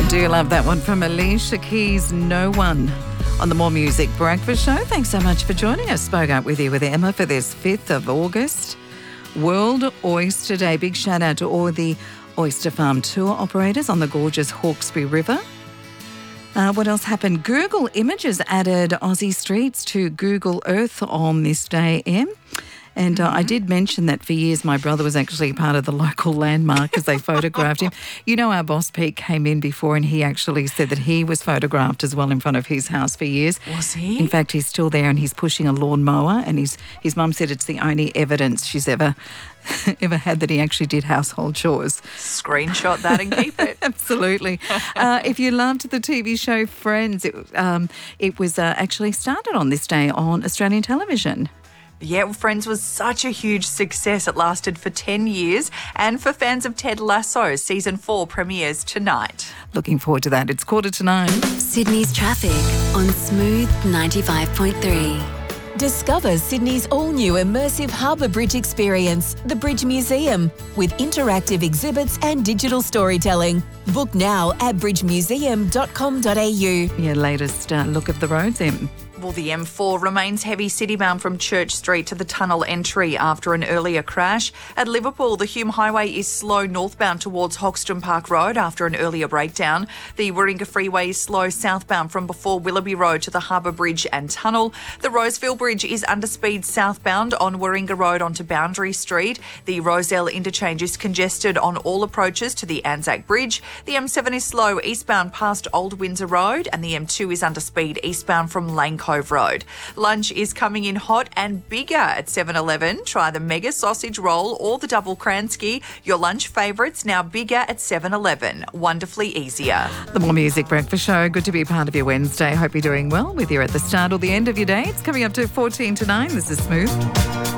Do love that one from Alicia Keys, No One, on the More Music Breakfast Show. Thanks so much for joining us. Spoke up with you with Emma for this 5th of August, World Oyster Day. Big shout out to all the Oyster Farm tour operators on the gorgeous Hawkesbury River. What else happened? Google Images added Aussie streets to Google Earth on this day, Em. And I did mention that for years my brother was actually part of the local landmark as they photographed him. You know, our boss Pete came in before and he actually said that he was photographed as well in front of his house for years. Was he? In fact, he's still there and he's pushing a lawnmower, and his mum said it's the only evidence she's ever had that he actually did household chores. Screenshot that and keep it. Absolutely. If you loved the TV show Friends, it was actually started on this day on Australian television. Yeah, well, Friends was such a huge success. It lasted for 10 years. And for fans of Ted Lasso, Season 4 premieres tonight. Looking forward to that. It's 8:45. Sydney's traffic on Smooth 95.3. Discover Sydney's all-new immersive Harbour Bridge experience, the Bridge Museum, with interactive exhibits and digital storytelling. Book now at bridgemuseum.com.au. Your latest look of the roads, Em. Well, the M4 remains heavy citybound from Church Street to the tunnel entry after an earlier crash. At Liverpool, the Hume Highway is slow northbound towards Hoxton Park Road after an earlier breakdown. The Warringah Freeway is slow southbound from before Willoughby Road to the Harbour Bridge and Tunnel. The Roseville Bridge is under speed southbound on Warringah Road onto Boundary Street. The Roselle interchange is congested on all approaches to the Anzac Bridge. The M7 is slow eastbound past Old Windsor Road, and the M2 is under speed eastbound from Lane Cove Road. Lunch is coming in hot and bigger at 7-Eleven. Try the mega sausage roll or the double Kransky. Your lunch favourites now bigger at 7-Eleven. Wonderfully easier. The More Music Breakfast Show. Good to be part of your Wednesday. Hope you're doing well, whether you're at the start or the end of your day. It's coming up to 9:14. This is Smooth.